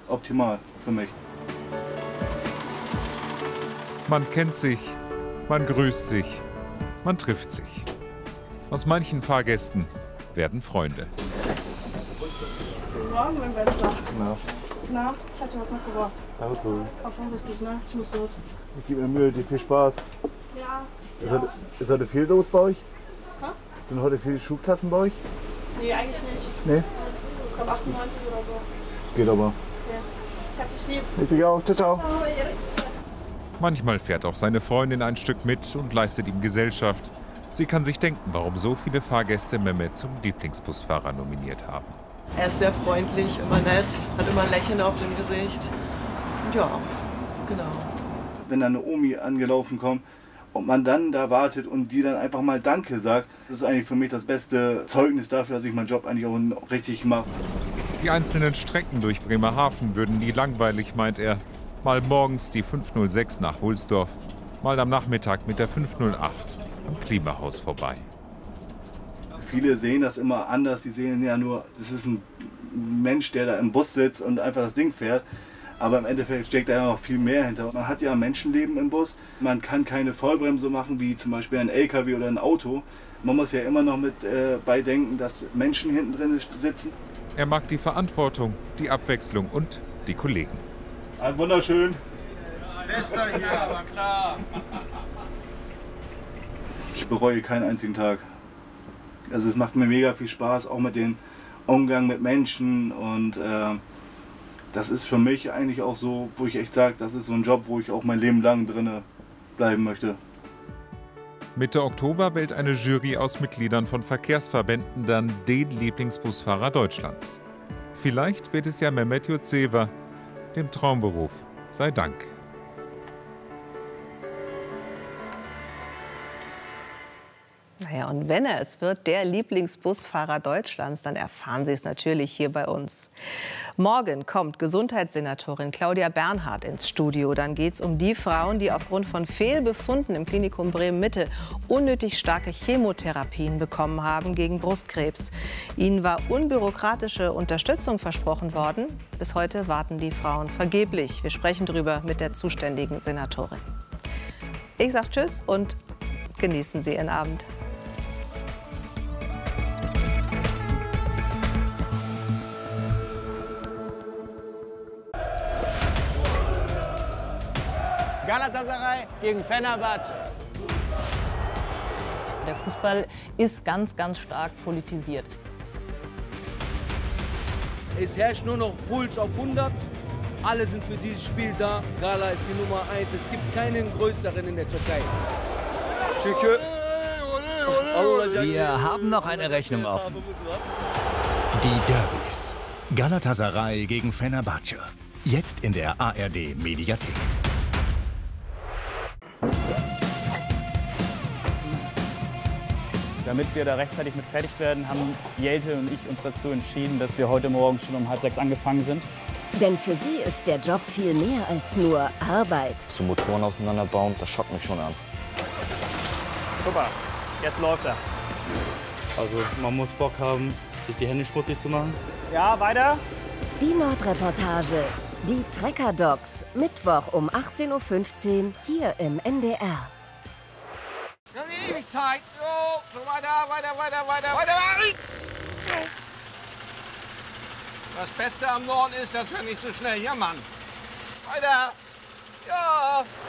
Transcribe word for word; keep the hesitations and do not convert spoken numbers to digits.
optimal für mich. Man kennt sich, man grüßt sich, man trifft sich. Aus manchen Fahrgästen werden Freunde. Guten Morgen, mein Bester. Na, Na, ich hatte was mitgebracht. alles gut. Fahr vorsichtig, ne? Ich muss los. Ich gebe mir Mühe, dir viel Spaß. Ja. Ist, ja. heute, ist heute viel los bei euch? Hä? Sind heute viele Schulklassen bei euch? Nee, eigentlich nicht. Nee? Ich glaube achtundneunzig oder so. Das geht aber. Okay. Ich hab dich lieb. Ich dich auch. Ciao, ciao. Ciao. Manchmal fährt auch seine Freundin ein Stück mit und leistet ihm Gesellschaft. Sie kann sich denken, warum so viele Fahrgäste Mehmet zum Lieblingsbusfahrer nominiert haben. Er ist sehr freundlich, immer nett, hat immer ein Lächeln auf dem Gesicht. Und ja, genau. Wenn da eine Omi angelaufen kommt und man dann da wartet und die dann einfach mal Danke sagt, das ist eigentlich für mich das beste Zeugnis dafür, dass ich meinen Job eigentlich auch richtig mache. Die einzelnen Strecken durch Bremerhaven würden nie langweilig, meint er. Mal morgens die fünf null sechs nach Wulsdorf, mal am Nachmittag mit der fünf null acht am Klimahaus vorbei. Viele sehen das immer anders, die sehen ja nur, das ist ein Mensch, der da im Bus sitzt und einfach das Ding fährt. Aber im Endeffekt steckt da ja noch viel mehr hinter. Man hat ja Menschenleben im Bus, man kann keine Vollbremse machen, wie zum Beispiel ein L K W oder ein Auto. Man muss ja immer noch mit äh, beidenken, dass Menschen hinten drin sitzen. Er mag die Verantwortung, die Abwechslung und die Kollegen. Ein wunderschön. Bester hier, aber klar. Ich bereue keinen einzigen Tag. Also es macht mir mega viel Spaß, auch mit dem Umgang mit Menschen. Und äh, das ist für mich eigentlich auch so, wo ich echt sage, das ist so ein Job, wo ich auch mein Leben lang drin bleiben möchte. Mitte Oktober wählt eine Jury aus Mitgliedern von Verkehrsverbänden dann den Lieblingsbusfahrer Deutschlands. Vielleicht wird es ja Mehmet Yurtsever, dem Traumberuf sei Dank. Naja, und wenn er es wird, der Lieblingsbusfahrer Deutschlands, dann erfahren Sie es natürlich hier bei uns. Morgen kommt Gesundheitssenatorin Claudia Bernhardt ins Studio. Dann geht es um die Frauen, die aufgrund von Fehlbefunden im Klinikum Bremen-Mitte unnötig starke Chemotherapien bekommen haben gegen Brustkrebs. Ihnen war unbürokratische Unterstützung versprochen worden. Bis heute warten die Frauen vergeblich. Wir sprechen darüber mit der zuständigen Senatorin. Ich sage Tschüss und genießen Sie Ihren Abend. Galatasaray gegen Fenerbahce. Der Fußball ist ganz, ganz stark politisiert. Es herrscht nur noch Puls auf hundert. Alle sind für dieses Spiel da. Gala ist die Nummer eins. Es gibt keinen größeren in der Türkei. Wir haben noch eine Rechnung offen. Die Derbys. Galatasaray gegen Fenerbahce. Jetzt in der A R D Mediathek. Damit wir da rechtzeitig mit fertig werden, haben Jelte und ich uns dazu entschieden, dass wir heute Morgen schon um halb sechs angefangen sind. Denn für sie ist der Job viel mehr als nur Arbeit. So Motoren auseinanderbauen, das schockt mich schon an. Super, jetzt läuft er. Also man muss Bock haben, sich die Hände schmutzig zu machen. Ja, weiter. Die Nordreportage, die Trecker Docs, Mittwoch um achtzehn Uhr fünfzehn hier im N D R. Wir haben ewig Zeit. So, so weiter, weiter, weiter, weiter, weiter. Das Beste am Norden ist, dass wir nicht so schnell jammern. Weiter. Ja.